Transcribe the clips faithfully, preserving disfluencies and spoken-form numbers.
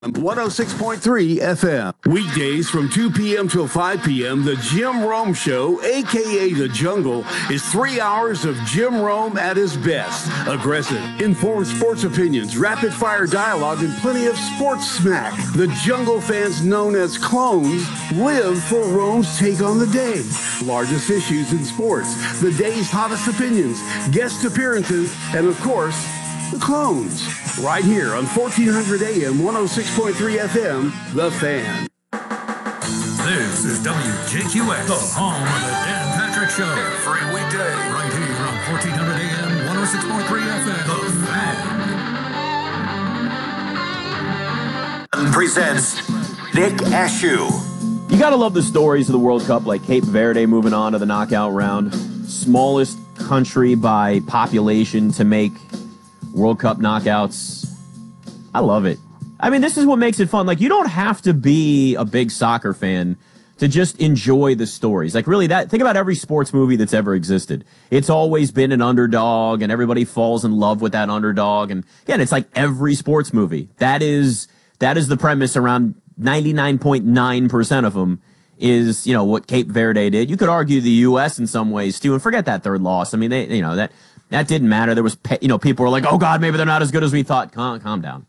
one oh six point three F M. Weekdays from two p.m. till five p.m., the Jim Rome Show, a k a. The Jungle, is three hours of Jim Rome at his best. Aggressive, informed sports opinions, rapid-fire dialogue, and plenty of sports smack. The Jungle fans known as clones live for Rome's take on the day. Largest issues in sports, the day's hottest opinions, guest appearances, and, of course, the clones. Right here on fourteen hundred A M, one oh six point three F M, The Fan. This is W J Q X, the home of the Dan Patrick Show. Every weekday, right here on fourteen hundred A M, one oh six point three F M, The Fan. Presents Nick Ashew. You gotta love the stories of the World Cup, like Cape Verde moving on to the knockout round. Smallest country by population to make World Cup knockouts. I love it. I mean, this is what makes it fun. Like, you don't have to be a big soccer fan to just enjoy the stories. Like, really, that think about every sports movie that's ever existed. It's always been an underdog, and everybody falls in love with that underdog. And again, it's like every sports movie. That is that is the premise around ninety-nine point nine percent of them is, you know, what Cape Verde did. You could argue the U S in some ways, too, and forget that third loss. I mean, they, you know, that... That didn't matter. There was, you know, people were like, "Oh God, maybe they're not as good as we thought." Calm, calm down.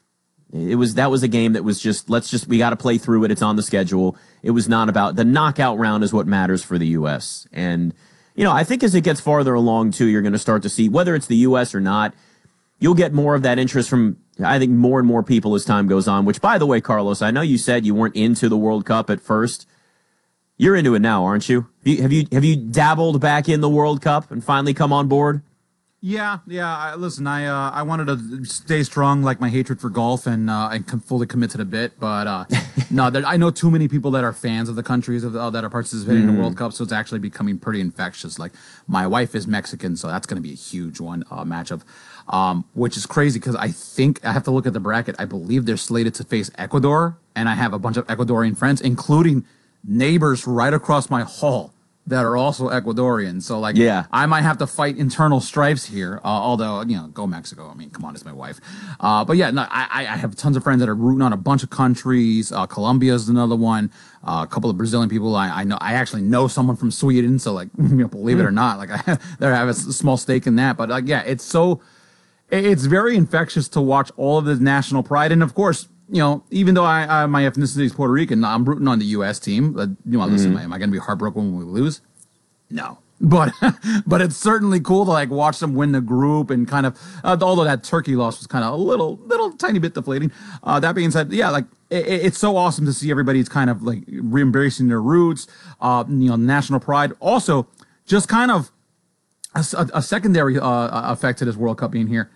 It was that was a game that was just let's just we got to play through it. It's on the schedule. It was not about the knockout round is what matters for the U S. And you know, I think as it gets farther along too, you're going to start to see whether it's the U S or not. You'll get more of that interest from I think more and more people as time goes on. Which, by the way, Carlos, I know you said you weren't into the World Cup at first. You're into it now, aren't you? Have you have you, have you dabbled back in the World Cup and finally come on board? Yeah, yeah. I, listen, I uh, I wanted to stay strong, like my hatred for golf, and uh, and com- fully commit to the bit. But uh, no, there, I know too many people that are fans of the countries of, uh, that are participating mm-hmm. in the World Cup, so it's actually becoming pretty infectious. Like my wife is Mexican, so that's going to be a huge one uh, matchup, um, which is crazy because I think I have to look at the bracket. I believe they're slated to face Ecuador, and I have a bunch of Ecuadorian friends, including neighbors right across my hall that are also Ecuadorian. So, like, yeah. I might have to fight internal strifes here, uh, although, you know, go Mexico. I mean, come on, it's my wife. Uh, but, yeah, no, I, I have tons of friends that are rooting on a bunch of countries. Uh, Colombia is another one. Uh, a couple of Brazilian people. I, I know. I actually know someone from Sweden, so, like, you know, believe it or not, like, I there have a small stake in that. But, like, yeah, it's so, it's very infectious to watch all of the national pride. And, of course, you know, even though I, I my ethnicity is Puerto Rican, I'm rooting on the U S team. Uh, you know, listen, mm-hmm. am I going to be heartbroken when we lose? No, but but it's certainly cool to like watch them win the group and kind of. Uh, although that Turkey loss was kind of a little, little tiny bit deflating. Uh, that being said, yeah, like it, it's so awesome to see everybody's kind of like re-embracing their roots. Uh, you know, national pride. Also, just kind of a, a secondary uh, effect to this World Cup being here.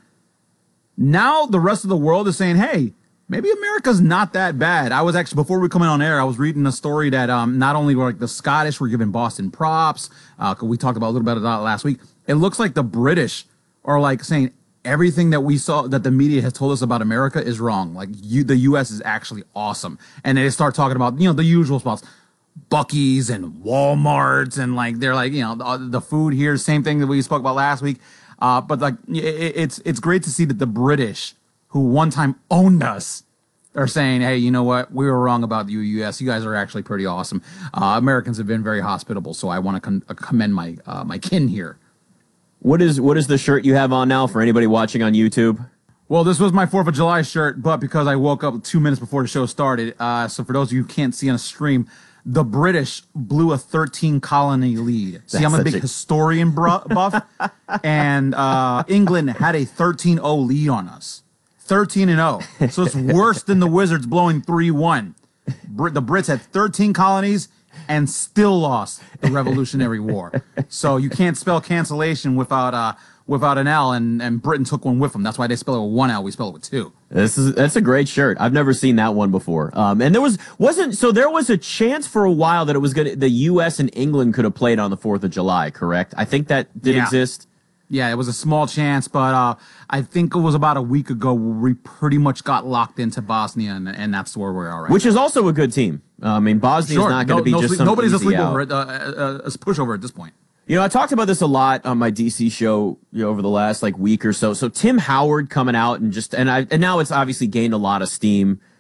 Now the rest of the world is saying, "Hey, maybe America's not that bad." I was actually, before we come in on air, I was reading a story that um, not only were like the Scottish were giving Boston props, uh, we talked about a little bit of that last week. It looks like the British are like saying everything that we saw, that the media has told us about America is wrong. Like you, the U S is actually awesome. And they start talking about, you know, the usual spots, Buc-ee's and Walmart's, and like, they're like, you know, the, the food here, same thing that we spoke about last week. Uh, but like, it, it's, it's great to see that the British, who one time owned us, are saying, hey, you know what? We were wrong about the U S. You guys are actually pretty awesome. Uh, Americans have been very hospitable, so I want to con- commend my uh, my kin here. What is what is the shirt you have on now for anybody watching on YouTube? Well, this was my fourth of July shirt, but because I woke up two minutes before the show started, uh, so for those of you who can't see on a stream, the British blew a thirteen colony lead. See, I'm a big a... historian bru- buff, and uh, England had a thirteen oh lead on us. thirteen and oh. So it's worse than the Wizards blowing three one. Br- the Brits had thirteen colonies and still lost the Revolutionary War. So you can't spell cancellation without uh, without an L, and, and Britain took one with them. That's why they spell it with one L. We spell it with two. This is that's a great shirt. I've never seen that one before. Um, and there was wasn't so there was a chance for a while that it was gonna the U S and England could have played on the fourth of July. Correct? I think that did yeah. exist. Yeah, it was a small chance, but uh, I think it was about a week ago where we pretty much got locked into Bosnia, and, and that's where we are right Which now. is also a good team. Uh, I mean, Bosnia sure. is not going to no, be no just sleep, some nobody's easy asleep out. over it, uh, uh, a pushover at this point. You know, I talked about this a lot on my D C show, you know, over the last like week or so. So Tim Howard coming out and just and I and now it's obviously gained a lot of steam.